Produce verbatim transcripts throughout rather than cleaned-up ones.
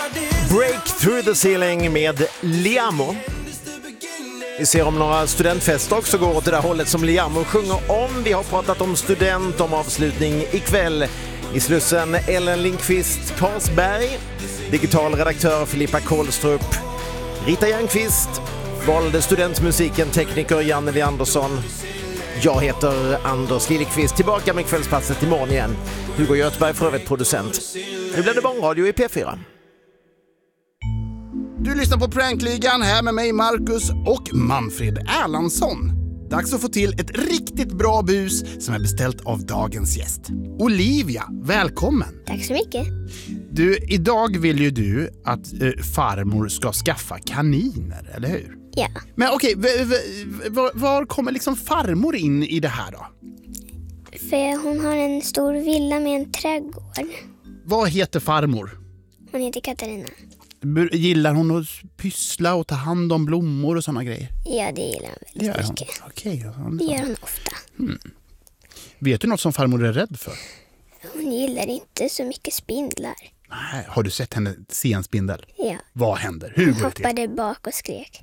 Break through the ceiling med Liamo. Vi ser om några studentfester också går åt det där hållet som Liamo sjunger om. Vi har pratat om student, om avslutning ikväll. I Slussen Ellen Lindqvist Karlsberg, digital redaktör Filippa Kohlstrup, Rita Järnqvist, valde studentmusiken tekniker Janne Leandersson. Jag heter Anders Liljeqvist, tillbaka med kvällspasset imorgon igen. Hugo Göthberg för övrigt producent. Nu blir det barnradio i P fyra. Du lyssnar på Prankligan här med mig Marcus och Manfred Erlandsson. Dags att få till ett riktigt bra bus som är beställt av dagens gäst. Olivia, välkommen. Tack så mycket. Du, idag vill ju du att eh, farmor ska skaffa kaniner, eller hur? Ja. Men okej, v- v- var, var kommer liksom farmor in i det här då? För hon har en stor villa med en trädgård. Vad heter farmor? Hon heter Katarina. Gillar hon att pyssla och ta hand om blommor och såna grejer? Ja, det gillar hon väldigt Gör hon? mycket. Okej. Det gör hon ofta. Hmm. Vet du något som farmor är rädd för? Hon gillar inte så mycket spindlar. Nej, har du sett henne se en spindel? Ja. Vad händer? Hur Hon går det till? hoppade bak och skrek.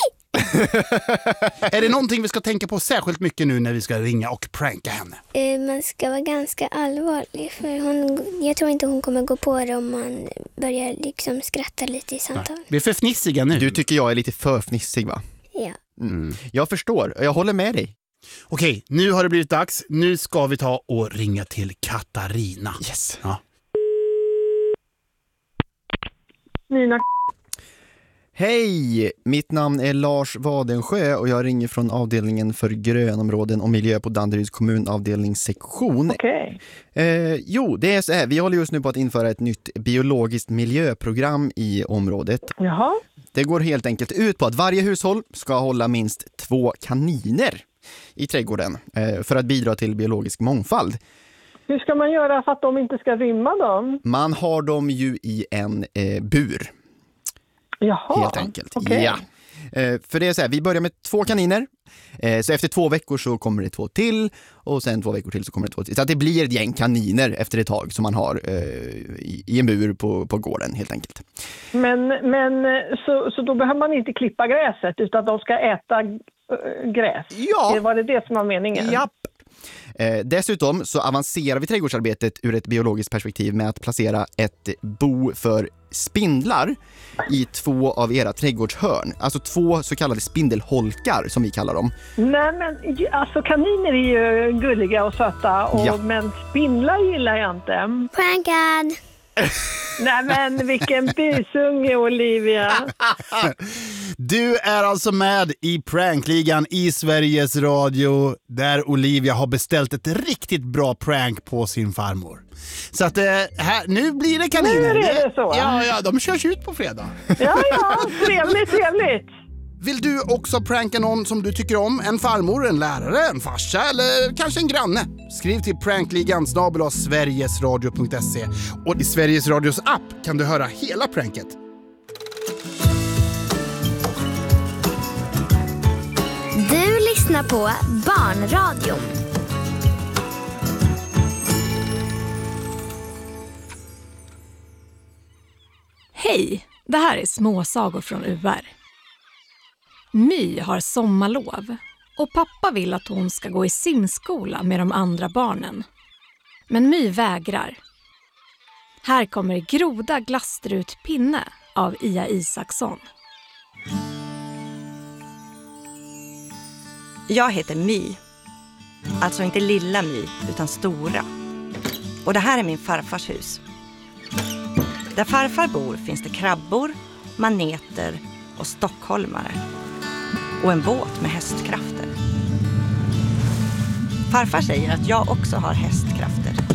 Är det någonting vi ska tänka på särskilt mycket nu när vi ska ringa och pranka henne? Uh, man ska vara ganska allvarlig. För hon, jag tror inte hon kommer gå på det om man börjar liksom skratta lite i samtal. Nej. Vi är för fnissiga nu. Du tycker jag är lite för fnissig, va? Ja. Mm. Jag förstår, jag håller med dig. Okej, nu har det blivit dags. Nu ska vi ta och ringa till Katarina. Yes. Ja. Nina. Hej, mitt namn är Lars Wadensjö och jag ringer från avdelningen för grönområden och miljö på Danderyds kommunavdelningssektion. Okej. Eh, jo, det är så här. Vi håller just nu på att införa ett nytt biologiskt miljöprogram i området. Jaha. Det går helt enkelt ut på att varje hushåll ska hålla minst två kaniner i trädgården eh, för att bidra till biologisk mångfald. Hur ska man göra för att de inte ska rymma dem? Man har dem ju i en eh, bur. Jaha. Helt enkelt. Okay. Ja. Eh, för det är så här, vi börjar med två kaniner. Eh, så efter två veckor så kommer det två till. Och sen två veckor till så kommer det två till. Så att det blir ett gäng kaniner efter ett tag som man har eh, i, i en bur på, på gården helt enkelt. Men, men så, så då behöver man inte klippa gräset utan de ska äta äh, gräs? Ja. Det var det det som var meningen? Japp. Eh, dessutom så avancerar vi trädgårdsarbetet ur ett biologiskt perspektiv med att placera ett bo för spindlar i två av era trädgårdshörn. Alltså två så kallade spindelholkar som vi kallar dem. Nej, men alltså kaniner är ju gulliga och söta och, Ja. men spindlar gillar jag inte. Prankad! Nej, men vilken busunge, Olivia. Du är alltså med i Prankligan i Sveriges Radio där Olivia har beställt ett riktigt bra prank på sin farmor. Så att eh, här, nu blir det kaniner. Nu är det så. Ja, ja, de körs ut på fredag. Ja, ja, trevligt, trevligt. Vill du också pranka någon som du tycker om? En farmor, en lärare, en farsa eller kanske en granne? Skriv till prankligan snabel-a sverigesradio punkt se och i Sveriges Radios app kan du höra hela pranket. Du lyssnar på Barnradion. Hej, det här är småsagor från U R. My har sommarlov och pappa vill att hon ska gå i simskola med de andra barnen. Men My vägrar. Här kommer Groda Glastrut Pinne av Ia Isaksson. Jag heter My. Alltså inte lilla My, utan stora. Och det här är min farfars hus. Där farfar bor finns det krabbor, maneter och stockholmare. Och en båt med hästkrafter. Farfar säger att jag också har hästkrafter.